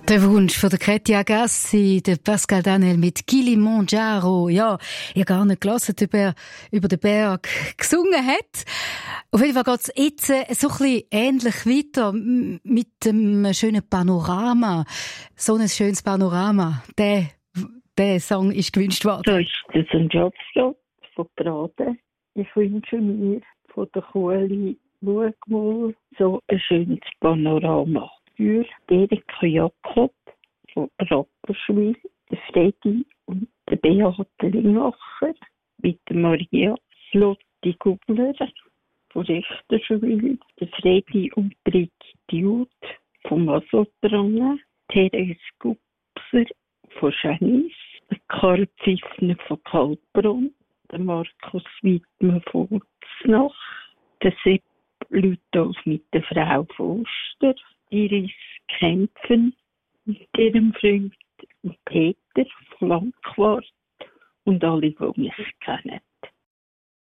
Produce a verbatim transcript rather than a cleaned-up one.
Der Wunsch von der Katia Gassi, der Pascal Daniel mit Kilimanjaro. Ja, ich habe gar nicht gelassen, ob er über den Berg gesungen hat. Auf jeden Fall geht es jetzt so ein bisschen ähnlich weiter mit dem schönen Panorama. So ein schönes Panorama. Der, der Song ist gewünscht worden. So ist das ein Jobslot von Braden. Ich wünsche mir von der Kuhli Schau so ein schönes Panorama. Für Erika Jakob von Rapperswil, der Fredi und der Beate Lingacher, mit der Maria Lotti Gubler von Richterschwil, der Fredi und Brigitte Jud von Maselbronn, Therese Gubser von Schänis, der Karl Pfiffner von Kalbrunn, der Markus Wittmann von Uznach, der Sepp Lütolf mit der Frau Foster, Iris Kämpfen mit ihrem Freund Peter von Langquart und alle, die mich kennen.